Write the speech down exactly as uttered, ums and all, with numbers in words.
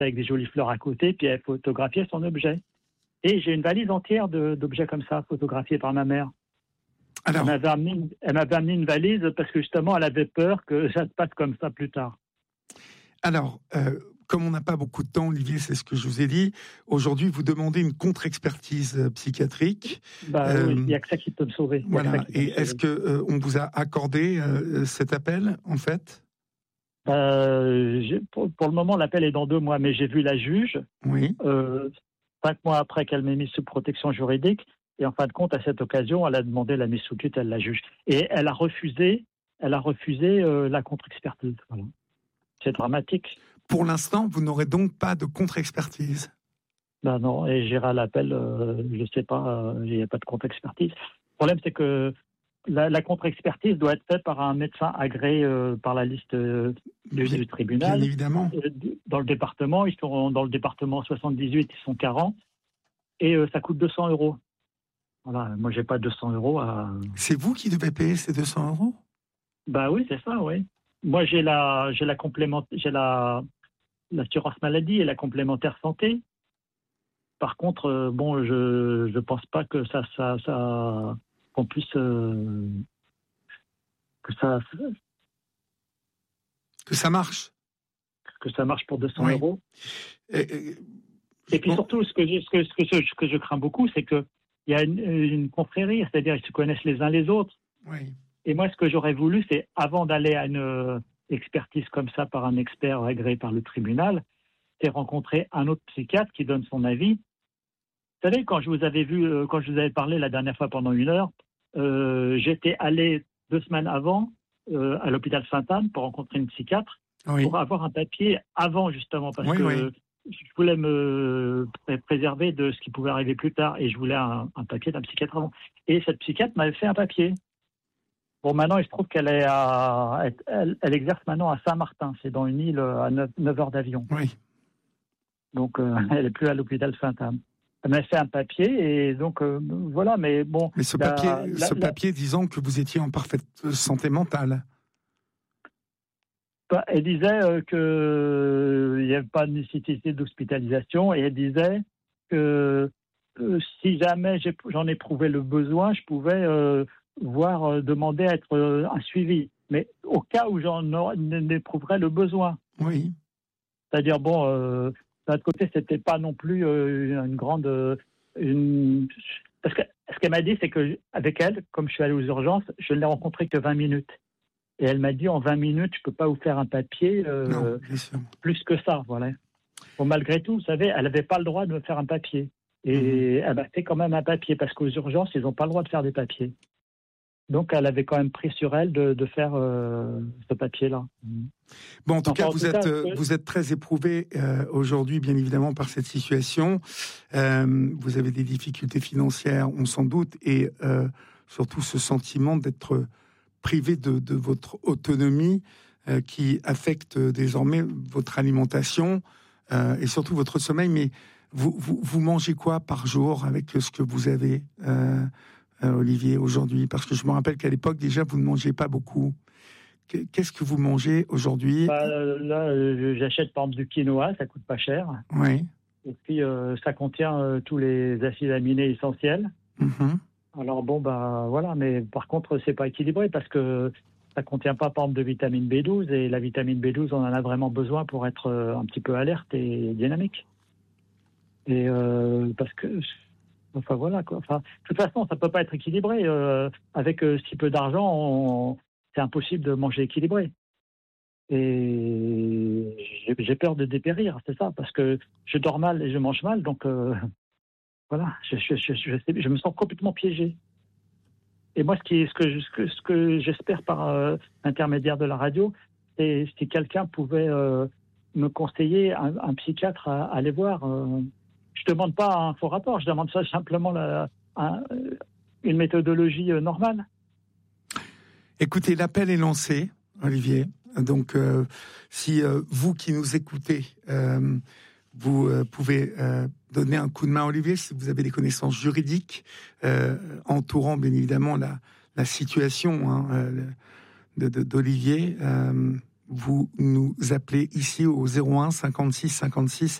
avec des jolies fleurs à côté, puis elle photographiait son objet. Et j'ai une valise entière de, d'objets comme ça, photographiés par ma mère. Alors, elle m'avait amené, elle m'avait amené une valise parce que justement, elle avait peur que ça se passe comme ça plus tard. Alors, euh, comme on n'a pas beaucoup de temps, Olivier, c'est ce que je vous ai dit, aujourd'hui, vous demandez une contre-expertise euh, psychiatrique. Bah euh, oui, il n'y a que ça qui peut me sauver. Voilà. Et est-ce que euh, on vous a accordé euh, cet appel, en fait ? euh, pour, pour le moment, l'appel est dans deux mois, mais j'ai vu la juge. Oui. Euh, cinq mois après qu'elle m'ait mise sous protection juridique. Et en fin de compte, à cette occasion, elle a demandé la mise sous tutelle, la juge. Et elle a refusé, elle a refusé euh, la contre-expertise. Voilà. C'est dramatique. Pour l'instant, vous n'aurez donc pas de contre-expertise ? Ben non, et j'irai à l'appel, euh, je ne sais pas, il euh, n'y a pas de contre-expertise. Le problème, c'est que la, la contre-expertise doit être faite par un médecin agréé euh, par la liste euh, du, bien, du tribunal. Bien évidemment. Euh, dans le département, ils sont dans le département soixante-dix-huit, ils sont quarante, et euh, ça coûte deux cents euros. Voilà, moi, j'ai pas deux cents euros à... C'est vous qui devez payer ces deux cents euros ? Bah oui, c'est ça, oui. Moi, j'ai la, j'ai la complément, j'ai la, l'assurance maladie et la complémentaire santé. Par contre, euh, bon, je, je pense pas que ça, ça, ça, qu'on puisse, euh, que ça, que ça marche. Que ça marche pour deux cents oui. euros. Et, et, et puis bon. Surtout, ce que, je, ce que, ce que, ce que je crains beaucoup, c'est que il y a une, une confrérie, c'est-à-dire ils se connaissent les uns les autres. Oui. Et moi, ce que j'aurais voulu, c'est, avant d'aller à une expertise comme ça par un expert agréé par le tribunal, c'est rencontrer un autre psychiatre qui donne son avis. Vous savez, quand je vous avais vu, quand je vous avais parlé la dernière fois pendant une heure, euh, j'étais allé deux semaines avant euh, à l'hôpital Sainte-Anne pour rencontrer une psychiatre, oui. pour avoir un papier avant, justement, parce oui, que oui. je voulais me préserver de ce qui pouvait arriver plus tard, et je voulais un, un papier d'un psychiatre avant. Et cette psychiatre m'avait fait un papier. Bon, maintenant, il se trouve qu'elle est à, elle, elle exerce maintenant à Saint-Martin, c'est dans une île à neuf heures d'avion. Oui. Donc, euh, elle n'est plus à l'hôpital Sainte-Anne. Elle m'a fait un papier, et donc, euh, voilà, mais bon... Mais ce la, papier, la, ce la, papier disant que vous étiez en parfaite santé mentale. Elle disait euh, qu'il n'y avait pas de nécessité d'hospitalisation, et elle disait que euh, si jamais j'ai, j'en éprouvais le besoin, je pouvais euh, voir, euh, demander à être euh, un suivi. Mais au cas où j'en éprouverais le besoin. Oui. C'est-à-dire, bon... Euh, d'un autre côté, c'était pas non plus euh, une grande... Euh, une... Parce que ce qu'elle m'a dit, c'est qu'avec elle, comme je suis allé aux urgences, je ne l'ai rencontrée que vingt minutes. Et elle m'a dit, en vingt minutes, je ne peux pas vous faire un papier euh, non, bien sûr. Plus que ça. Voilà. Bon, malgré tout, vous savez, elle n'avait pas le droit de me faire un papier. Et mmh. elle m'a fait quand même un papier, parce qu'aux urgences, ils n'ont pas le droit de faire des papiers. Donc, elle avait quand même pris sur elle de, de faire euh, ce papier-là. Bon, en tout enfin, cas, en vous, tout êtes, cas euh, que... vous êtes très éprouvé euh, aujourd'hui, bien évidemment, par cette situation. Euh, vous avez des difficultés financières, on s'en doute, et euh, surtout ce sentiment d'être privé de, de votre autonomie euh, qui affecte désormais votre alimentation euh, et surtout votre sommeil. Mais vous, vous, vous mangez quoi par jour avec ce que vous avez euh, Euh, Olivier, aujourd'hui? Parce que je me rappelle qu'à l'époque, déjà, vous ne mangez pas beaucoup. Qu'est-ce que vous mangez aujourd'hui? Bah, là, j'achète par exemple du quinoa, ça coûte pas cher. Oui. Et puis, euh, ça contient euh, tous les acides aminés essentiels. Mm-hmm. Alors bon, bah voilà, mais par contre, c'est pas équilibré parce que ça contient pas, par exemple, de vitamine B douze, et la vitamine B douze, on en a vraiment besoin pour être euh, un petit peu alerte et dynamique. Et euh, parce que... Enfin voilà quoi. Enfin, de toute façon, ça peut pas être équilibré. Euh, avec euh, si peu d'argent, on... c'est impossible de manger équilibré. Et j'ai, j'ai peur de dépérir, c'est ça, parce que je dors mal et je mange mal, donc euh, voilà, je, je, je, je, je me sens complètement piégé. Et moi, ce, qui, ce, que, ce, que, ce que j'espère par euh, l'intermédiaire de la radio, c'est si quelqu'un pouvait euh, me conseiller un, un psychiatre à, à aller voir. Euh, Je ne demande pas un faux rapport, je demande ça simplement la, un, une méthodologie normale. Écoutez, l'appel est lancé, Olivier. Donc, euh, si euh, vous qui nous écoutez, euh, vous euh, pouvez euh, donner un coup de main à Olivier, si vous avez des connaissances juridiques euh, entourant bien évidemment la, la situation hein, de, de, d'Olivier, euh, vous nous appelez ici au zéro un cinquante-six cinquante-six